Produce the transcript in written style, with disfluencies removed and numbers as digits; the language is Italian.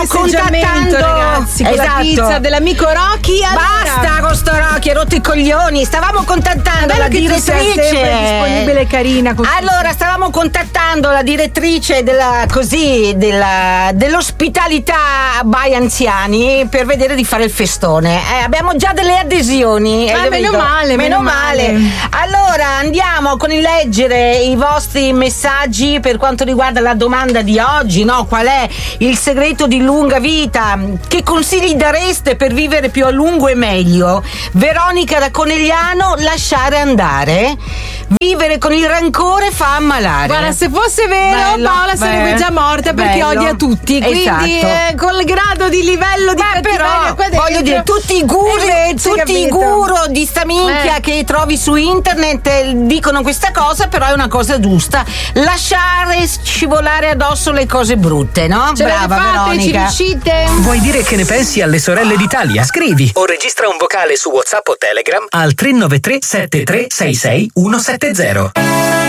contattando, ragazzi, con la pizza dell'amico Rocky. Basta con sto Rocky, hai rotto i coglioni. Stavamo contattando la direttrice, disponibile e carina. Allora, stavamo contattando la direttrice dell'ospitalità by anziani per vedere di fare il festone. Abbiamo già delle adesioni. Meno male. Allora andiamo con il leggere i vostri messaggi per quanto riguarda la domanda di oggi, no? Qual è il segreto di lunga vita? Che consigli dareste per vivere più a lungo e meglio? Veronica da Conegliano: lasciare andare. Vivere con il rancore fa ammalare. Guarda, se fosse vero, Paola sarebbe già morta perché odia tutti. Quindi col grado di livello di cattiveria qua dentro, voglio dire, tutti i guru di sta minchia che trovi su internet dicono questa cosa, però è una cosa giusta. Lasciare scivolare addosso le cose brutte, no? Ce Brava fate, Veronica. ci riuscite? Vuoi dire che ne pensi alle sorelle d'Italia? Scrivi o registra un vocale su WhatsApp o Telegram al 393 7366 170.